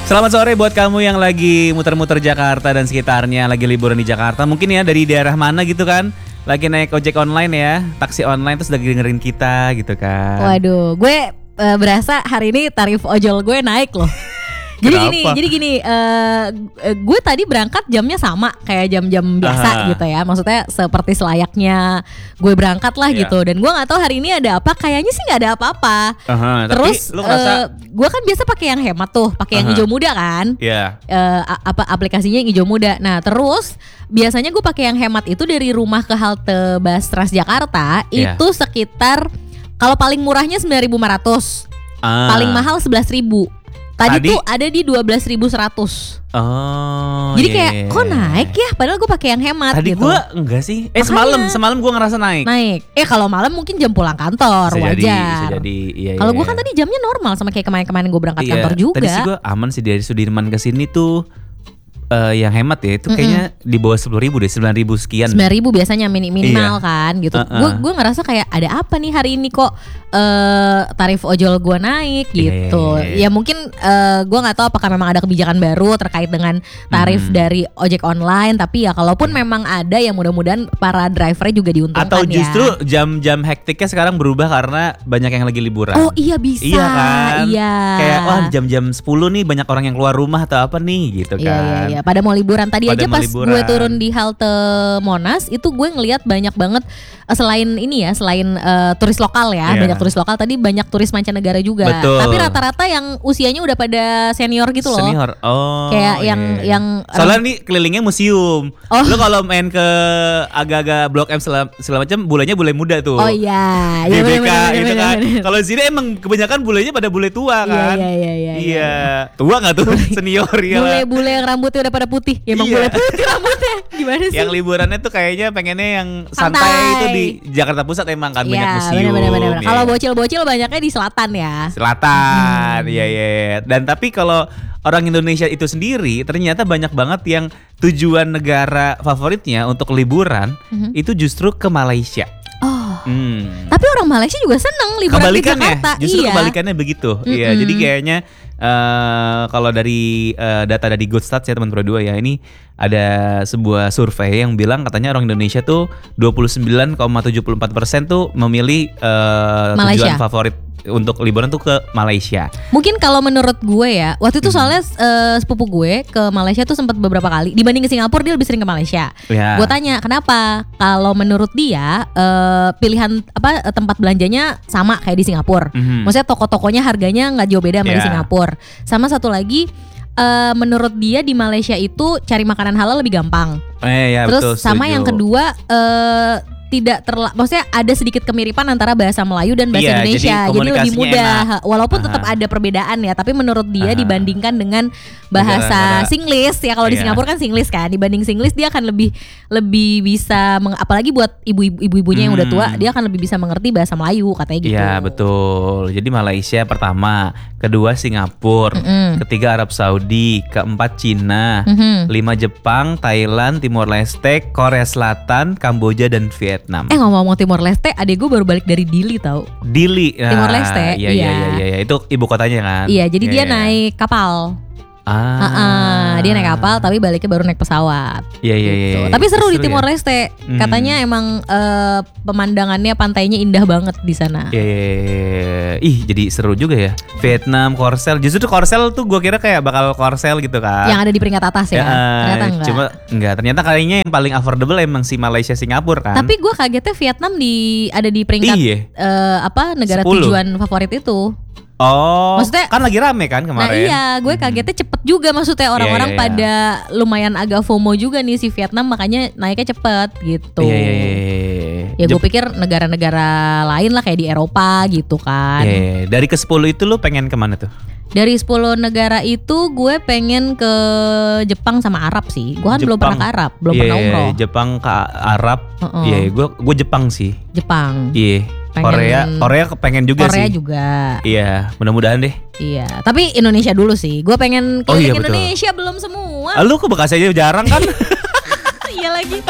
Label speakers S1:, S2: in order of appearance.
S1: Selamat sore buat kamu yang lagi muter-muter Jakarta dan sekitarnya, lagi liburan di Jakarta. Mungkin ya dari daerah mana gitu kan, lagi naik ojek online ya, taksi online terus lagi dengerin kita gitu kan.
S2: Waduh, gue berasa hari ini tarif ojol gue naik loh. Jadi gini, gue tadi berangkat jamnya sama kayak jam-jam biasa gitu ya. Maksudnya seperti selayaknya gue berangkat lah gitu. Dan gue nggak tahu hari ini ada apa. Kayaknya sih nggak ada apa-apa. Terus gue kan biasa pakai yang hemat tuh, pakai yang hijau muda kan. Aplikasinya yang hijau muda. Nah terus biasanya gue pakai yang hemat itu dari rumah ke halte bus Transjakarta itu sekitar, kalau paling murahnya 9.500, paling mahal 11.000. Tadi tuh ada di 12.100. Jadi kayak kok naik ya? Padahal gue pakai yang hemat. Tadi
S1: gitu. Gue enggak sih. Semalam gue ngerasa naik.
S2: Kalau malam mungkin jam pulang kantor
S1: bisa
S2: wajar.
S1: Jadi.
S2: Kalau gue kan tadi jamnya normal sama kayak kemarin gue berangkat kantor juga.
S1: Tadi sih gue aman sih dari Sudirman ke sini tuh. Yang hemat ya itu kayaknya di bawah 10.000 deh, 9.000 sekian.
S2: 9.000 biasanya minimal kan gitu. Gue ngerasa kayak ada apa nih hari ini kok tarif ojol gue naik gitu. Ya mungkin gue nggak tahu apakah memang ada kebijakan baru terkait dengan tarif dari ojek online. Tapi ya kalaupun memang ada, ya mudah-mudahan para drivernya juga diuntungkan.
S1: Atau justru jam-jam hektiknya sekarang berubah karena banyak yang lagi liburan.
S2: Oh iya bisa.
S1: Iya kan.
S2: Iya.
S1: Kayak wah jam-jam 10 nih banyak orang yang keluar rumah atau apa nih gitu kan.
S2: Iya. Pada mau liburan tadi aja pas gue turun di halte Monas itu gue ngelihat banyak banget selain ini ya, selain turis lokal ya, banyak turis lokal, tadi banyak turis mancanegara juga.
S1: Betul.
S2: Tapi rata-rata yang usianya udah pada senior gitu loh.
S1: Senior.
S2: Kayak yang
S1: soalnya nih kelilingnya museum. Lo kalau main ke agak-agak Blok M segala macam, bulenya bule muda tuh.
S2: Oh iya.
S1: GBK gitu kan. Kalau di sini emang kebanyakan bulenya pada bule tua kan. Iya. Tua nggak tuh senior ya.
S2: Bule yang rambutnya udah pada putih. Ya emang boleh putih rambutnya. Gimana sih?
S1: Yang liburannya tuh kayaknya pengennya yang santai itu di Jakarta Pusat emang kan banyak museum.
S2: Bener. Kalau bocil-bocil banyaknya di selatan ya.
S1: Selatan. Iya. Dan tapi kalau orang Indonesia itu sendiri ternyata banyak banget yang tujuan negara favoritnya untuk liburan itu justru ke Malaysia.
S2: Tapi orang Malaysia juga seneng liburan di Jakarta.
S1: Justru kebalikannya begitu. Iya, jadi kayaknya kalau dari data dari Goodstats ya teman berdua ya, ini ada sebuah survei yang bilang katanya orang Indonesia tuh 29,74% tuh memilih tujuan favorit untuk liburan tuh ke Malaysia.
S2: Mungkin kalau menurut gue ya, waktu itu soalnya sepupu gue ke Malaysia tuh sempat beberapa kali. Dibanding ke Singapura dia lebih sering ke Malaysia. Gue tanya kenapa? Kalau menurut dia pilihan tempat belanjanya sama kayak di Singapura. Maksudnya toko-tokonya harganya nggak jauh beda sama di Singapura. Sama satu lagi, menurut dia di Malaysia itu cari makanan halal lebih gampang. Terus betul, sama yang kedua maksudnya ada sedikit kemiripan antara bahasa Melayu dan bahasa Indonesia, jadi lebih mudah. Walaupun tetap ada perbedaan ya, tapi menurut dia dibandingkan dengan bahasa Singlish ya, kalau di Singapura kan Singlish kan, dibanding Singlish dia akan lebih bisa apalagi buat ibu-ibunya yang udah tua, dia akan lebih bisa mengerti bahasa Melayu katanya gitu.
S1: Iya betul. Jadi Malaysia pertama, kedua Singapura, ketiga Arab Saudi, keempat Cina, 5 Jepang, Thailand, Timor Leste, Korea Selatan, Kamboja dan Vietnam.
S2: Ngomong-ngomong Timor Leste, adek gue baru balik dari Dili tau.
S1: Dili,
S2: Timor Leste.
S1: Iya, itu ibu kotanya kan.
S2: Iya, jadi dia naik kapal. Dia naik kapal tapi baliknya baru naik pesawat.
S1: Iya.
S2: Tapi seru di Timor Leste. Katanya emang pemandangannya, pantainya indah banget di sana.
S1: Iya. Ih, jadi seru juga ya. Vietnam, Korsel. Justru Korsel tuh gue kira kayak bakal Korsel gitu kan.
S2: Yang ada di peringkat atas ya. Ternyata enggak.
S1: Cuma enggak. Ternyata kayaknya yang paling affordable emang si Malaysia, Singapura kan.
S2: Tapi gue kagetnya Vietnam ada di peringkat negara 10. Tujuan favorit itu.
S1: Maksudnya kan lagi rame kan kemarin.
S2: Nah iya, gue kagetnya cepet juga, maksudnya orang-orang pada lumayan agak FOMO juga nih si Vietnam, makanya naiknya cepet gitu. Ya gue pikir negara-negara lain lah kayak di Eropa gitu kan.
S1: Dari ke-10 itu lu pengen kemana tuh?
S2: Dari 10 negara itu gue pengen ke Jepang sama Arab sih. Gue kan belum pernah ke Arab, belum pernah umroh.
S1: Jepang ke Arab. Gue Jepang sih.
S2: Jepang.
S1: Korea pengen juga
S2: Korea
S1: sih.
S2: Juga.
S1: Iya, mudah-mudahan deh.
S2: Iya, tapi Indonesia dulu sih. Gue pengen
S1: keliling
S2: Indonesia belum semua.
S1: Lu ke Bekasi aja jarang kan?
S2: Iya lagi.